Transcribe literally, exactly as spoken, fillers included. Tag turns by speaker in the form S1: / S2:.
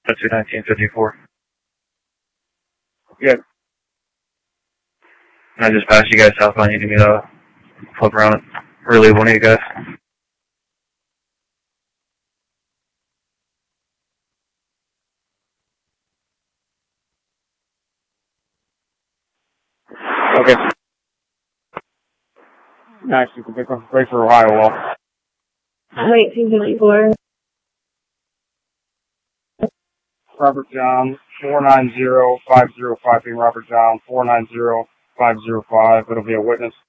S1: That's two nineteen fifty-four.
S2: Yeah.
S1: I just passed you guys southbound. You need me to flip around and relieve one of you guys.
S2: Okay. Nice. You can pick up wait for Ohio Wall.
S3: eighteen fifty-four.
S2: Robert John, four nine zero five zero five. Being Robert John, four nine zero five zero five. It'll be a witness.